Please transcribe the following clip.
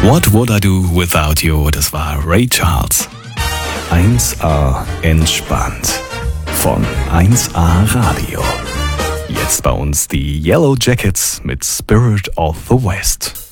What Would I Do Without You? Das war Ray Charles. 1A entspannt von 1A Radio. Jetzt bei uns die Yellow Jackets mit Spirit of the West.